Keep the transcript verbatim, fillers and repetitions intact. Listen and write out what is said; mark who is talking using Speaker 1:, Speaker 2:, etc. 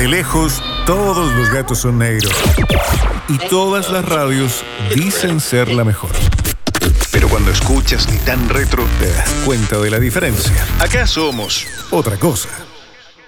Speaker 1: De lejos, todos los gatos son negros. Y todas las radios dicen ser la mejor. Pero cuando escuchas Titán Retro, te das cuenta de la diferencia. Acá somos otra cosa.